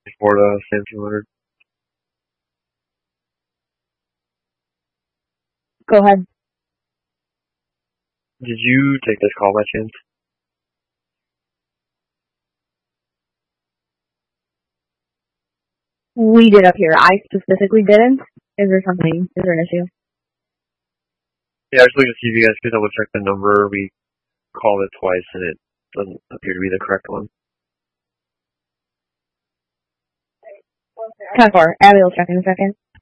Florida, Sam 200. Go ahead. Did you take this call by chance? We did up here. I specifically didn't. Is there an issue? Yeah, I was looking to see if you guys could double check the number. We called it twice and it doesn't appear to be the correct one. 10-4. Abby will check in a second.